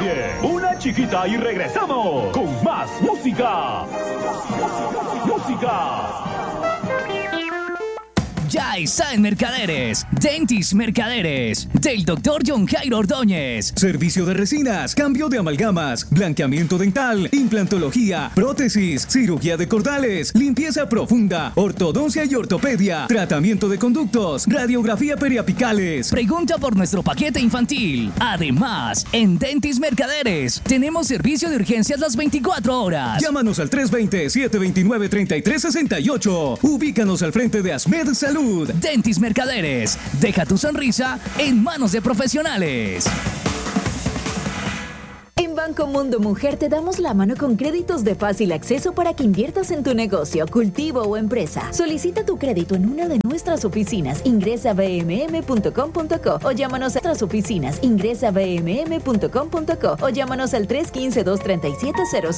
nadie. Una chiquita y regresamos con más música. Música. Ya está en Mercaderes, Dentis Mercaderes, del Dr. John Jairo Ordóñez. Servicio de resinas, cambio de amalgamas, blanqueamiento dental, implantología, prótesis, cirugía de cordales, limpieza profunda, ortodoncia y ortopedia, tratamiento de conductos, radiografía periapicales. Pregunta por nuestro paquete infantil. Además, en Dentis Mercaderes tenemos servicio de urgencias las 24 horas. Llámanos al 320-729-3368. Ubícanos al frente de Asmed Salud. Dentis Mercaderes. Deja tu sonrisa en manos de profesionales. En Banco Mundo Mujer te damos la mano con créditos de fácil acceso para que inviertas en tu negocio, cultivo o empresa. Solicita tu crédito en una de nuestras oficinas. Ingresa a bmm.com.co o llámanos a nuestras oficinas. Ingresa a bmm.com.co o llámanos al 315-237-00.